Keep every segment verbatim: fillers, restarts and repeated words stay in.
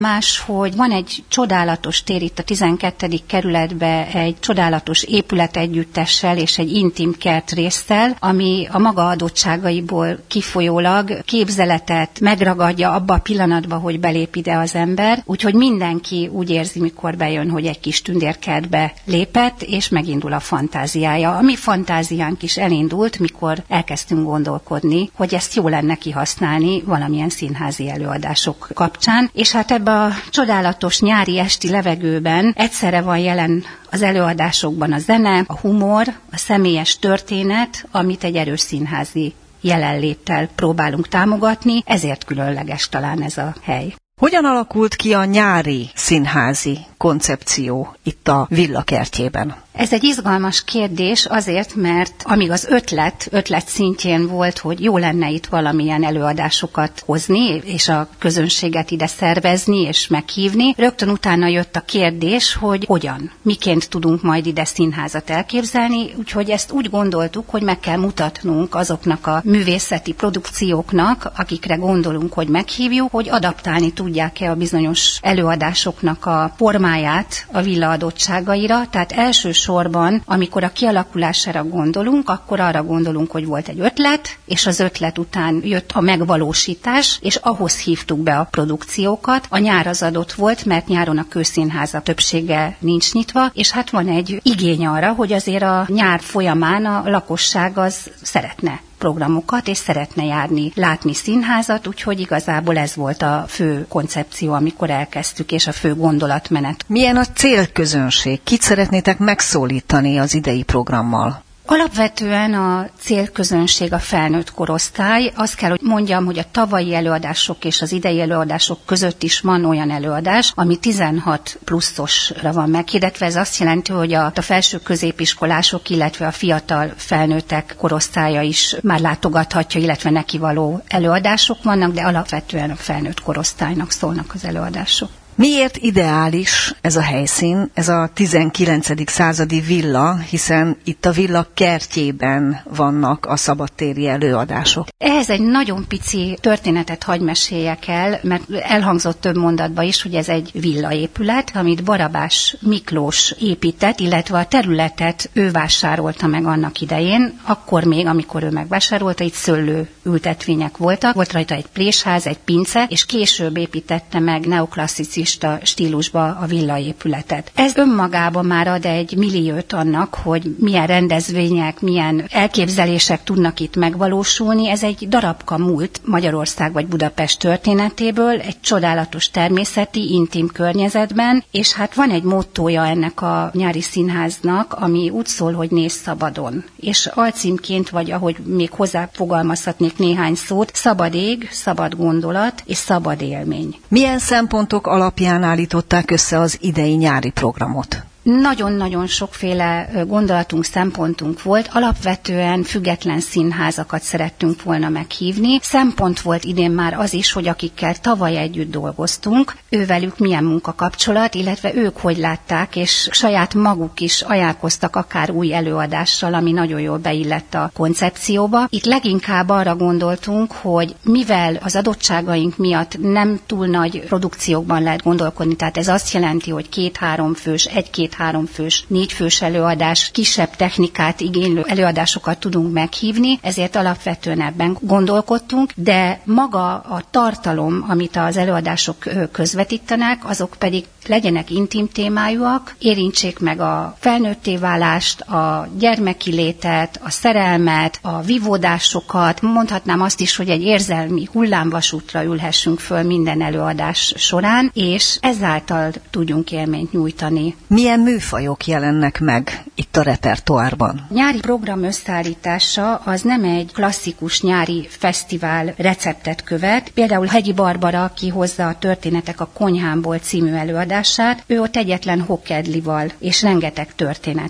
Más, hogy van egy csodálatos tér itt a tizenkettedik kerületbe, egy csodálatos épületegyüttessel és egy intim kertrészsel, ami a maga adottságaiból kifolyólag képzeletet megragadja abba a pillanatban, hogy belép ide az ember. Úgyhogy mindenki úgy érzi, mikor bejön, hogy egy kis tündérkertbe lépett, és megindul a fantáziája. A mi fantáziánk is elindult, mikor elkezdtünk gondolkodni, hogy ezt jó lenne kihasználni valamilyen színházi előadások kapcsán, és hát ebbe a csodálatos nyári esti levegőben egyszerre van jelen az előadásokban a zene, a humor, a személyes történet, amit egy erős színházi jelenléttel próbálunk támogatni, ezért különleges talán ez a hely. Hogyan alakult ki a nyári színházi koncepció itt a Villa kertjében? Ez egy izgalmas kérdés azért, mert amíg az ötlet, ötlet szintjén volt, hogy jó lenne itt valamilyen előadásokat hozni, és a közönséget ide szervezni és meghívni, rögtön utána jött a kérdés, hogy hogyan, miként tudunk majd ide színházat elképzelni, úgyhogy ezt úgy gondoltuk, hogy meg kell mutatnunk azoknak a művészeti produkcióknak, akikre gondolunk, hogy meghívjuk, hogy adaptálni tudják-e a bizonyos előadásoknak a formáját a Villa adottságaira, tehát első sorban, amikor a kialakulására gondolunk, akkor arra gondolunk, hogy volt egy ötlet, és az ötlet után jött a megvalósítás, és ahhoz hívtuk be a produkciókat. A nyár az adott volt, mert nyáron a kőszínháza többsége nincs nyitva, és hát van egy igény arra, hogy azért a nyár folyamán a lakosság az szeretne programokat, és szeretne járni, látni színházat, úgyhogy igazából ez volt a fő koncepció, amikor elkezdtük, és a fő gondolatmenet. Milyen a célközönség? Kit szeretnétek megszólítani az idei programmal? Alapvetően a célközönség a felnőtt korosztály. Azt kell, hogy mondjam, hogy a tavalyi előadások és az idei előadások között is van olyan előadás, ami tizenhat pluszosra van meghirdetve. Ez azt jelenti, hogy a, a felső középiskolások, illetve a fiatal felnőttek korosztálya is már látogathatja, illetve neki való előadások vannak, de alapvetően a felnőtt korosztálynak szólnak az előadások. Miért ideális ez a helyszín, ez a tizenkilencedik századi villa, hiszen itt a villa kertjében vannak a szabadtéri előadások? Ehhez egy nagyon pici történetet hagy meséljek el, mert elhangzott több mondatban is, hogy ez egy villaépület, amit Barabás Miklós épített, illetve a területet ő vásárolta meg annak idején, akkor még, amikor ő megvásárolta, itt szőlő ültetvények voltak, volt rajta egy plésház, egy pince, és később építette meg neoklasszicista stílusba a villaépületet. Ez önmagában már ad egy milliót annak, hogy milyen rendezvények, milyen elképzelések tudnak itt megvalósulni. Ez egy darabka múlt Magyarország vagy Budapest történetéből, egy csodálatos természeti, intim környezetben, és hát van egy mottója ennek a nyári színháznak, ami úgy szól, hogy nézz szabadon. És alcímként, vagy ahogy még hozzáfogalmazhatnék néhány szót, szabad ég, szabad gondolat és szabad élmény. Milyen szempontok alapján állították össze az idei nyári programot? Nagyon-nagyon sokféle gondolatunk, szempontunk volt. Alapvetően független színházakat szerettünk volna meghívni. Szempont volt idén már az is, hogy akikkel tavaly együtt dolgoztunk, ővelük milyen munkakapcsolat, illetve ők hogy látták, és saját maguk is ajánlkoztak akár új előadással, ami nagyon jól beillett a koncepcióba. Itt leginkább arra gondoltunk, hogy mivel az adottságaink miatt nem túl nagy produkciókban lehet gondolkodni, tehát ez azt jelenti, hogy két-három fős, egy-két három fős, négy fős előadás, kisebb technikát igénylő előadásokat tudunk meghívni, ezért alapvetően ebben gondolkodtunk, de maga a tartalom, amit az előadások közvetítenek, azok pedig legyenek intim témájúak, érintsék meg a felnőtté válást, a gyermeki létet, a szerelmet, a vívódásokat. Mondhatnám azt is, hogy egy érzelmi hullámvasútra ülhessünk föl minden előadás során, és ezáltal tudjunk élményt nyújtani. Milyen műfajok jelennek meg itt a repertoárban? Nyári program összeállítása az nem egy klasszikus nyári fesztivál receptet követ. Például Hegyi Barbara, aki hozza a Történetek a konyhámból című előadását, ő ott egyetlen hokedlival és rengeteg történettel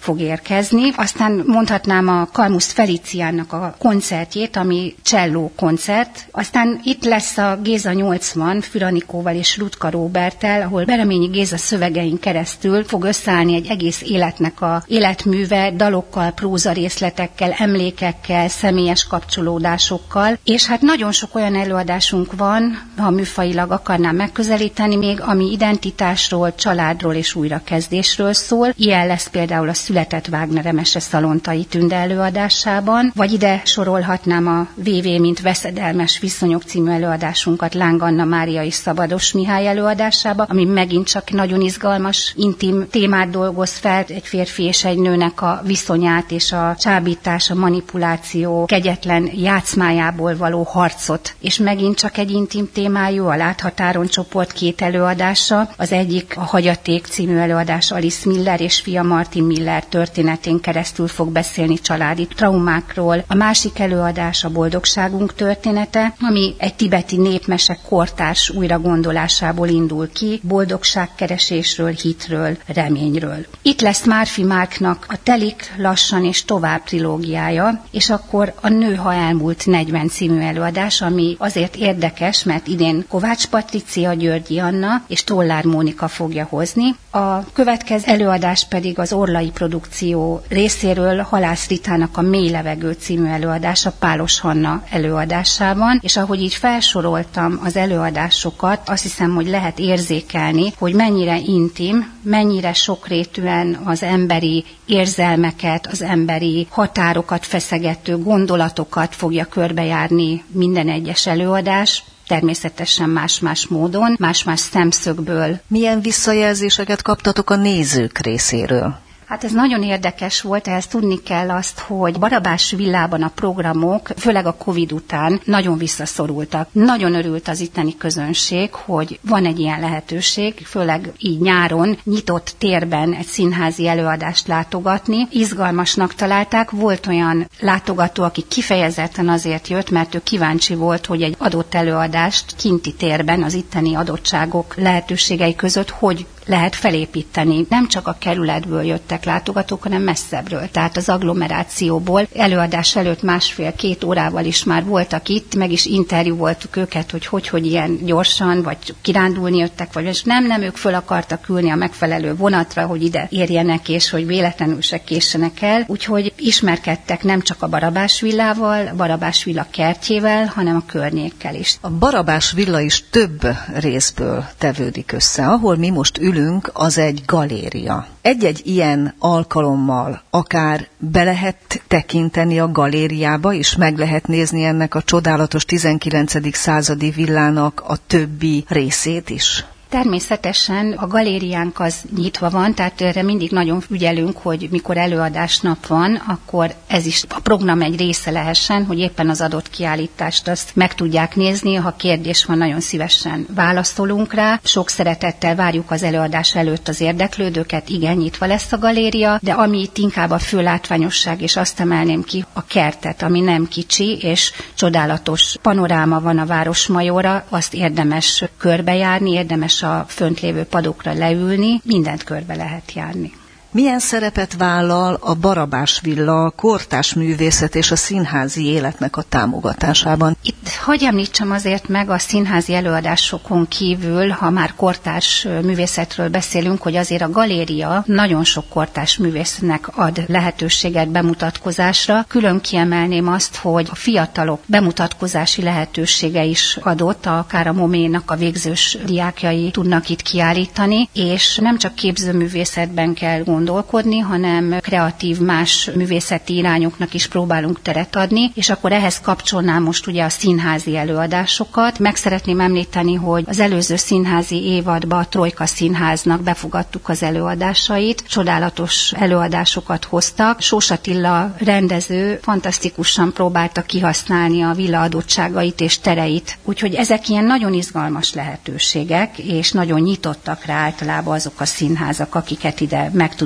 fog érkezni. Aztán mondhatnám a Kalmusz Feliciának a koncertjét, ami cselló koncert. Aztán itt lesz a Géza nyolcvan Füranikóval és Rutka Róberttel, ahol Bereményi Géza szövegein keresztül fog összeállni egy egész életnek a életműve, dalokkal, próza részletekkel, emlékekkel, személyes kapcsolódásokkal, és hát nagyon sok olyan előadásunk van, ha műfajilag akarnám megközelíteni még, ami identitásról, családról és újrakezdésről szól. Ilyen lesz például a Született Wagner Emese Szalontai Tünde előadásában, vagy ide sorolhatnám a vé vé mint veszedelmes viszonyok című előadásunkat Láng Anna Mária és Szabados Mihály előadásába, ami megint csak nagyon izgalmas, intim témát dolgoz fel, egy férfi és egy nőnek a viszonyát és a csábítás, a manipuláció kegyetlen játszmájából való harcot, és megint csak egy intim témájú, a Láthatáron csoport két előadása, az egyik a Hagyaték című előadás Alice Miller és fia Martin Miller történetén keresztül fog beszélni családi traumákról, a másik előadás a Boldogságunk története, ami egy tibeti népmese kortárs újragondolásából indul ki, boldogságkeresésről, hitről, reményről. Itt lesz Márfi Márknak a Telik lassan és tovább trilógiája, és akkor a Nő, ha elmúlt negyven című előadás, ami azért érdekes, mert idén Kovács Patricia, Györgyi Anna és Tollár Mónika fogja hozni. A következő előadás pedig az Orlai produkció részéről Halász Ritának a Mély levegő című előadása Pálos Hanna előadásában, és ahogy így felsoroltam az előadásokat, azt hiszem, hogy lehet érzékelni, hogy mennyire intim, mennyire sokrétűen az emberi érzelmeket, az emberi határokat feszegető gondolatokat fogja körbejárni minden egyes előadás, természetesen más-más módon, más-más szemszögből. Milyen visszajelzéseket kaptatok a nézők részéről? Hát ez nagyon érdekes volt, ehhez tudni kell azt, hogy Barabás villában a programok, főleg a Covid után nagyon visszaszorultak. Nagyon örült az itteni közönség, hogy van egy ilyen lehetőség, főleg így nyáron nyitott térben egy színházi előadást látogatni. Izgalmasnak találták, volt olyan látogató, aki kifejezetten azért jött, mert ő kíváncsi volt, hogy egy adott előadást kinti térben, az itteni adottságok lehetőségei között hogy lehet felépíteni. Nem csak a kerületből jöttek látogatók, hanem messzebbről. Tehát az agglomerációból előadás előtt másfél-két órával is már voltak itt, meg is interjú voltuk őket, hogy hogy, hogy ilyen gyorsan, vagy kirándulni jöttek, vagy és nem, nem, ők föl akartak ülni a megfelelő vonatra, hogy ide érjenek, és hogy véletlenül se késsenek el. Úgyhogy ismerkedtek nem csak a Barabás villával, a Barabás villa kertjével, hanem a környékkel is. A Barabás villa is több részből tevődik össze. Ahol mi most ülünk, az egy galéria. Egy-egy ilyen alkalommal akár be lehet tekinteni a galériába, és meg lehet nézni ennek a csodálatos tizenkilencedik századi villának a többi részét is. Természetesen a galériánk az nyitva van, tehát erre mindig nagyon ügyelünk, hogy mikor előadásnap van, akkor ez is a program egy része lehessen, hogy éppen az adott kiállítást azt meg tudják nézni, ha kérdés van, nagyon szívesen válaszolunk rá. Sok szeretettel várjuk az előadás előtt az érdeklődőket, igen, nyitva lesz a galéria, de ami itt inkább a fő látványosság, és azt emelném ki, a kertet, ami nem kicsi, és csodálatos panoráma van a Városmajorra, azt érdemes körbejárni, érdemes a fönt lévő padokra leülni, mindent körbe lehet járni. Milyen szerepet vállal a Barabás villa a kortárs művészet és a színházi életnek a támogatásában? Itt hagyj említsem azért meg a színházi előadásokon kívül, ha már kortárs művészetről beszélünk, hogy azért a galéria nagyon sok kortárs művésznek ad lehetőséget bemutatkozásra. Külön kiemelném azt, hogy a fiatalok bemutatkozási lehetősége is adott, akár a Moménak a végzős diákjai tudnak itt kiállítani, és nem csak képzőművészetben kell gondolni, gondolkodni, hanem kreatív más művészeti irányoknak is próbálunk teret adni, és akkor ehhez kapcsolnám most ugye a színházi előadásokat. Meg szeretném említeni, hogy az előző színházi évadban a Trojka Színháznak befogadtuk az előadásait, csodálatos előadásokat hoztak. Sós Attila rendező fantasztikusan próbálta kihasználni a villa adottságait és tereit, úgyhogy ezek ilyen nagyon izgalmas lehetőségek, és nagyon nyitottak rá általában azok a színházak, akiket ide meg tudunk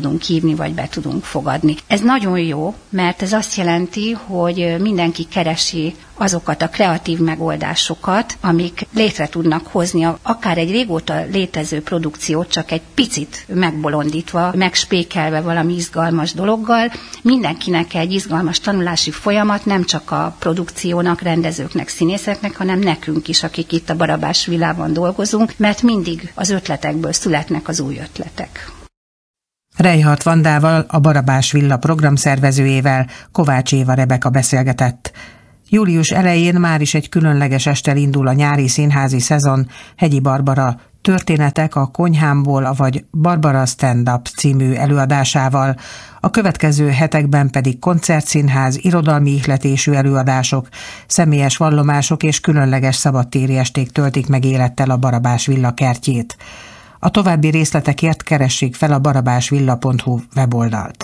tudunk hívni, vagy be tudunk fogadni. Ez nagyon jó, mert ez azt jelenti, hogy mindenki keresi azokat a kreatív megoldásokat, amik létre tudnak hozni akár egy régóta létező produkciót, csak egy picit megbolondítva, megspékelve valami izgalmas dologgal. Mindenkinek egy izgalmas tanulási folyamat, nem csak a produkciónak, rendezőknek, színészeknek, hanem nekünk is, akik itt a Barabás Villában dolgozunk, mert mindig az ötletekből születnek az új ötletek. Reihart Vandával, a Barabás Villa programszervezőjével Kovács Éva Rebeka beszélgetett. Július elején már is egy különleges estel indul a nyári színházi szezon Hegyi Barbara Történetek a konyhámból, vagy Barbara Stand-up című előadásával. A következő hetekben pedig koncertszínház, irodalmi ihletésű előadások, személyes vallomások és különleges szabadtéri esték töltik meg élettel a Barabás Villa kertjét. A további részletekért keressék fel a barabásvilla pont hu weboldalt.